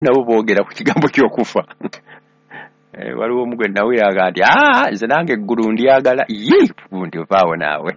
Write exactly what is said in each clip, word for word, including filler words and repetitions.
nabo boogera ku kigambo ky'okufa. Eh, waliwo omugwe nawiraga nti ah nze nange eggulu ndyagala ye nti ovaawo naawe.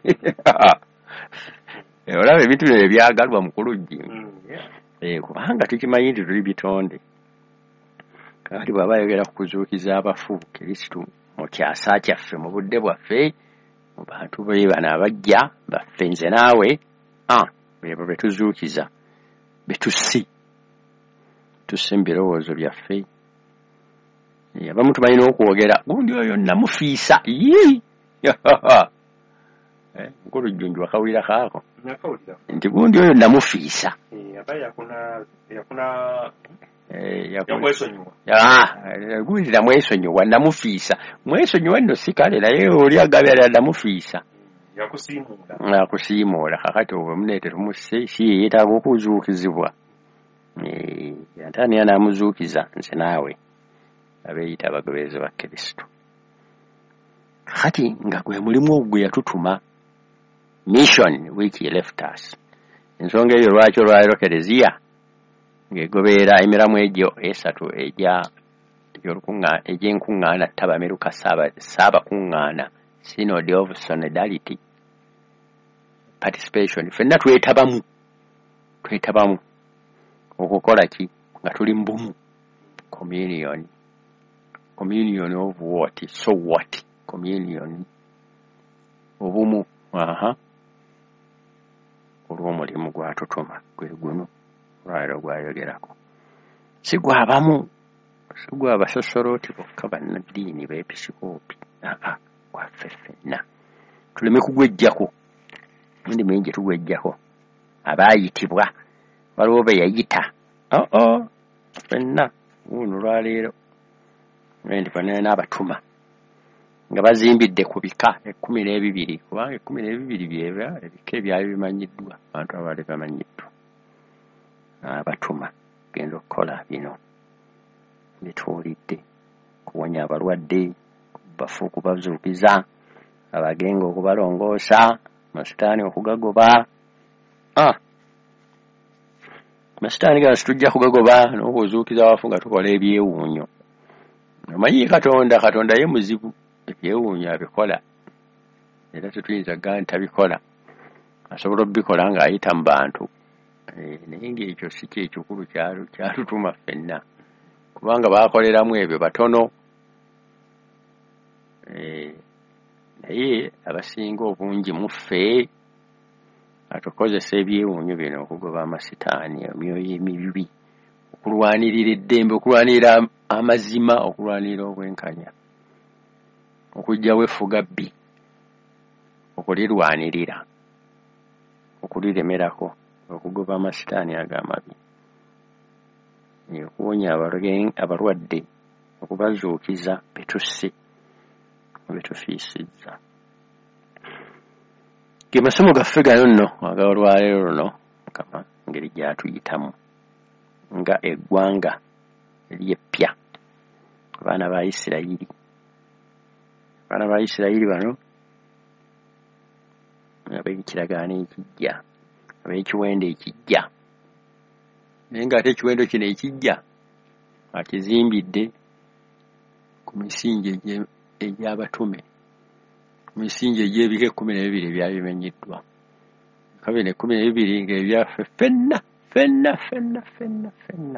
Olaba ebintu byo ebyagalwa mukulujji. Eh, kubanga tukimanyi nti tuli bitonde. Kati bw'aba ayogera ku kuzuukiza abafu Kristo mu kyasa kyaffe mu budde bwaffe mu bantu be bano abajja baffe nze naawe ah bwe bwe tuzuukiza betusi tusse mu birowoozo byaffe. Abamu tubalina okwogera gundi oyo namufiisa yi nkulujjunju wakawulira kaako nti gundi oyo namufiisa gundi namwesonyiwa namufiisa mwesonyiwa nno si kale naye oli agabira namufiisa akusiimuula kakati obwe muneete tumusse si yeetaaga okuzuukizibwa. Yantani anamuzuukiza nze naawe abeeyita abagoberezi ba Kristo. Kati nga gwe mulimu ogwe yatutuma mission which he left us. Ensonga eyo lwaki olwaliro Kereziya ng'egoberera emiramu egyo esatu ejja egy'enkuŋŋaana ttabameruka saabakuŋŋaana synod of solidarity participation. Ffenna twetabamu twetabamu okukola ki nga tuli mbumu communion communion of what so what communion obumu aha olw'omulimu gwatutuma gwe guno olwaliro gwayogerako si gwabamu si gw'abasosolooti bokka bannaddiini b'episikoopi aa gwaffe ffenna tuleme kugwejjako ndi mingi tugwejjako abaayitibwa waliwo be yayita oo ffenna guno olwaleero ndi banene n'abatuma nga bazimbidde ku bika ekkumi n'ebibiri kubanga ekkumi n'ebibiri byeba ebika ebyali bimanyiddwa abantu abaali bamanyiddwa abatuma genda okukola bino bituwulidde kuwonya abalwadde bafu okubazuukiza abagenga okubalongoosa masitaani okugagoba. ah masitaani gano situjja kugagoba n'okuzuukiza abafu nga tukola ebyewuunyo. Amanyi Katonda Katonda ye muzibu ebyewuunyo abikola era tetuyinza gaa ntabikola asobola okubikola ng'ayita mu bantu. Naye ng'ekyo si kyekikulu kyatutuma ffenna kubanga baakoleramu ebyo batono. Naye abasinga obungi mu ffe atukozesa ebyewuunyo bino okugoba amasitaani emyoyo emibibi okulwanirira eddembe okulwanirira amazima okulwanirira obwenkanya okujjawo effuga bbi okulirwanirira okuliremerako okugoba amasitaani ag'amabi okuwonya abalwadde okubazuukiza betusse betufiisizza. Ge masomo gaffe gano nno ag'olwaleero luno Mukama ngeri gy'atuyitamu nga eggwanga ery'eppya abaana ba Isirayiri. Abaana ba Isirayiri bano ab'ekiragaano ekijja ab'ekiwendo ekijja naye ng'ate ekiwendo kino ekijja akizimbidde ku misingi egy'abatume ku misingi egy'ebika ekkumi n'ebibiri ebyali bimenyiddwa. Kabiri ekkumi n'ebibiri ng'ebyaffe ffenna ffenna ffenna ffenna ffenna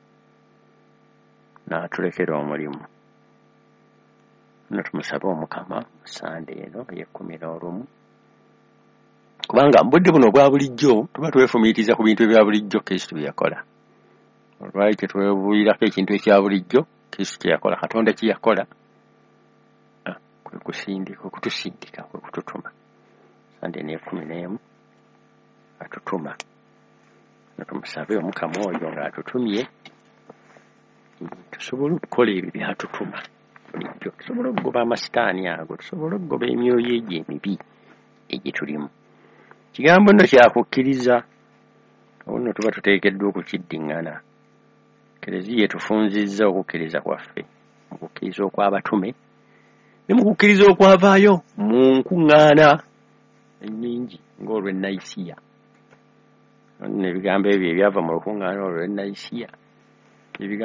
n'atulekera omulimu. Nno tumusabe Omukama mu Sande eno ey'ekkumi n'olumu kubanga mu budde buno obwa bulijjo tuba twefumiitiriza ku bintu ebya bulijjo Kristo bye yakola. Olwali tetwebuulirako ekintu ekya bulijjo Kristo kye yakola Katonda kye yakola kwe kusindika okutusindika kwe kututuma. Sande n'ekkumi n'emu atutuma. Tumusabe Omukama oyo ng'atutumye tusobole okukola ebyo by'atutuma bulijjo, tusobole okugoba amasitaani ago, tusobole okugoba emyoyo egyo emibi egitulimu. Kigambo nno kyakukkiriza ono tuba tuteekeddwa okukiddiŋŋana. Kereziya etufunzizza okukkiriza kwaffe mu kukkiriza okw'abatume ne mu kukkiriza okwavaayo mu nkuŋŋaana ennyingi ng'olw'e Nayisiya. N'ebigambo ebyo ebyava mu lukuŋŋaana olw'e Nayisiya ebigambo